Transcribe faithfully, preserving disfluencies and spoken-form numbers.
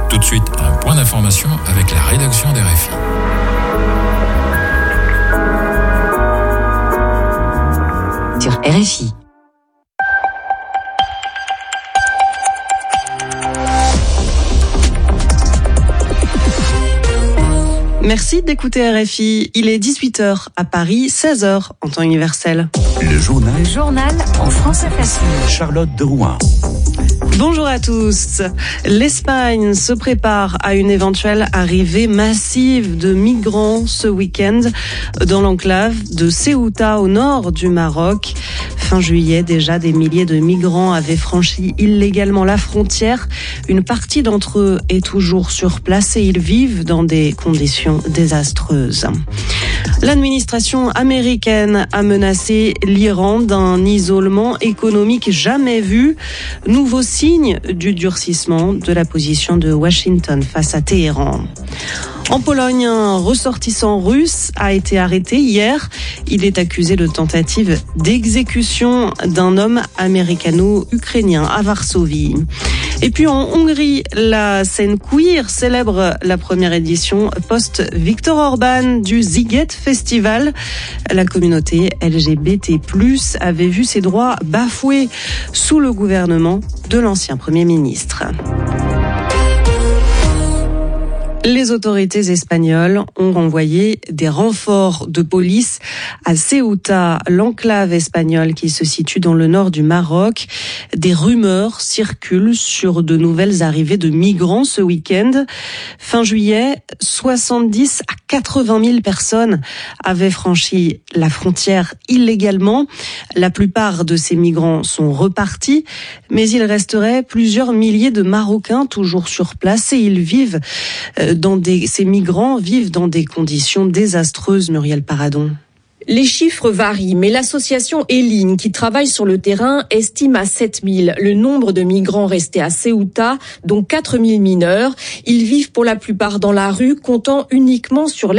Tout de suite, un point d'information avec la rédaction d'R F I. Sur R F I. Merci d'écouter R F I. Il est dix-huit heures à Paris, seize heures en temps universel. Le journal. Le journal en français facile. Charlotte de Rouen. Bonjour à tous. L'Espagne se prépare à une éventuelle arrivée massive de migrants ce week-end dans l'enclave de Ceuta au nord du Maroc. Fin juillet, déjà, des milliers de migrants avaient franchi illégalement la frontière. Une partie d'entre eux est toujours sur place et ils vivent dans des conditions désastreuses. L'administration américaine a menacé l'Iran d'un isolement économique jamais vu. Nouveau signe du durcissement de la position de Washington face à Téhéran. En Pologne, un ressortissant russe a été arrêté hier. Il est accusé de tentative d'exécution d'un homme américano-ukrainien à Varsovie. Et puis en Hongrie, la scène queer célèbre la première édition post-Viktor Orban du Sziget Festival. La communauté L G B T plus, avait vu ses droits bafoués sous le gouvernement de l'ancien Premier ministre. Les autorités espagnoles ont renvoyé des renforts de police à Ceuta, l'enclave espagnole qui se situe dans le nord du Maroc. Des rumeurs circulent sur de nouvelles arrivées de migrants ce week-end. Fin juillet, soixante-dix à quatre-vingt mille personnes avaient franchi la frontière illégalement. La plupart de ces migrants sont repartis, mais il resterait plusieurs milliers de Marocains toujours sur place et ils vivent dans des, ces migrants vivent dans des conditions désastreuses, Muriel Paradon. Les chiffres varient, mais l'association Eline, qui travaille sur le terrain, estime à sept mille le nombre de migrants restés à Ceuta, dont quatre mille mineurs. Ils vivent pour la plupart dans la rue, comptant uniquement sur l'aide